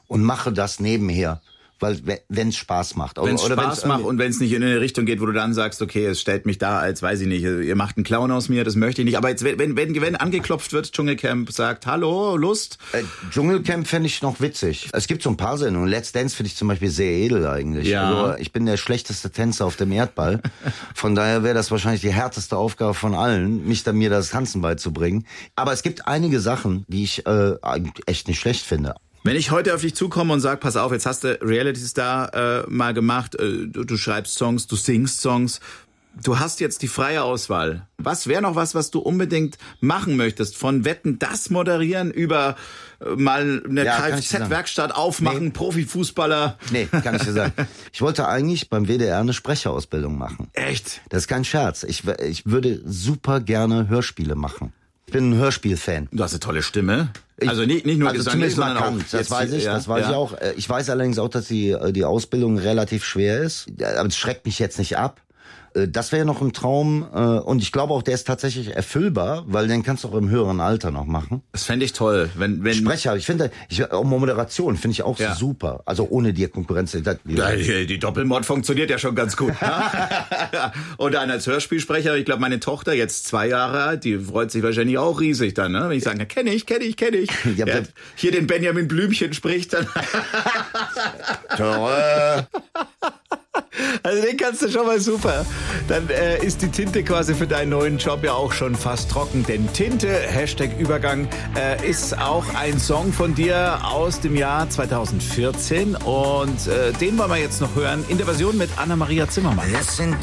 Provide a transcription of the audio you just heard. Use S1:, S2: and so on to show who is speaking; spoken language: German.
S1: und mache das nebenher. Weil wenn es Spaß macht.
S2: Wenn es Spaß macht und wenn es nicht in eine Richtung geht, wo du dann sagst, okay, es stellt mich da als, weiß ich nicht, ihr macht einen Clown aus mir, das möchte ich nicht. Aber jetzt, wenn angeklopft wird, Dschungelcamp sagt, hallo, Lust?
S1: Dschungelcamp fände ich noch witzig. Es gibt so ein paar Sendungen. Let's Dance finde ich zum Beispiel sehr edel eigentlich.
S2: Ja.
S1: Also ich bin der schlechteste Tänzer auf dem Erdball. Von daher wäre das wahrscheinlich die härteste Aufgabe von allen, mir das Tanzen beizubringen. Aber es gibt einige Sachen, die ich echt nicht schlecht finde.
S2: Wenn ich heute auf dich zukomme und sag, pass auf, jetzt hast du Reality Star mal gemacht, du schreibst Songs, du singst Songs, du hast jetzt die freie Auswahl. Was wäre noch was du unbedingt machen möchtest? Von Wetten, das moderieren über mal eine Kfz-Werkstatt aufmachen, Profifußballer?
S1: Nee, kann ich dir sagen. Ich wollte eigentlich beim WDR eine Sprecherausbildung machen.
S2: Echt?
S1: Das ist kein Scherz. Ich würde super gerne Hörspiele machen. Ich bin ein Hörspielfan.
S2: Du hast eine tolle Stimme. Also nicht nur gesanglich, sondern auch.
S1: Das weiß ich auch. Ich weiß allerdings auch, dass die Ausbildung relativ schwer ist. Aber es schreckt mich jetzt nicht ab. Das wäre noch ein Traum. Und ich glaube auch, der ist tatsächlich erfüllbar, weil den kannst du auch im höheren Alter noch machen.
S2: Das fände ich toll. Wenn
S1: Sprecher, ich finde, auch Moderation finde ich auch super. Also ohne dir Konkurrenz.
S2: Die Doppelmord funktioniert ja schon ganz gut. Und dann als Hörspielsprecher, ich glaube, meine Tochter, jetzt 2 Jahre alt, die freut sich wahrscheinlich auch riesig dann, ne? Wenn ich sage, kenn ich.
S1: Ja,
S2: hier den Benjamin Blümchen spricht dann. Also den kannst du schon mal super. Dann ist die Tinte quasi für deinen neuen Job ja auch schon fast trocken. Denn Tinte, #Übergang, ist auch ein Song von dir aus dem Jahr 2014. Und den wollen wir jetzt noch hören in der Version mit Anna-Maria Zimmermann.
S3: Es sind